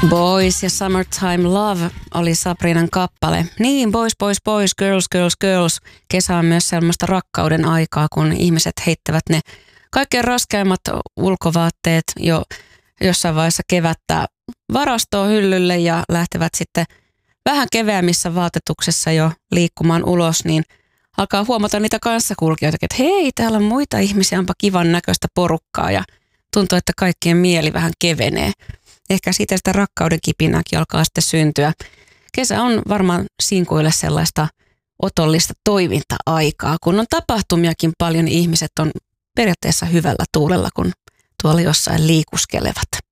Boys ja Summertime Love oli Sabrinan kappale. Niin, boys, girls. Kesä on myös sellaista rakkauden aikaa, kun ihmiset heittävät ne kaikkein raskaimmat ulkovaatteet jo jossain vaiheessa kevättä varastoon hyllylle ja lähtevät sitten vähän keveämmissä vaatetuksessa jo liikkumaan ulos, niin alkaa huomata niitä kanssakulkijoita, että hei, täällä on muita ihmisiä, onpa kivan näköistä porukkaa ja tuntuu, että kaikkien mieli vähän kevenee. Ehkä siitä sitä rakkauden kipinääkin alkaa sitten syntyä. Kesä on varmaan sinkuille sellaista otollista toiminta-aikaa. Kun on tapahtumiakin paljon, niin ihmiset on periaatteessa hyvällä tuulella, kun tuolla jossain liikuskelevat.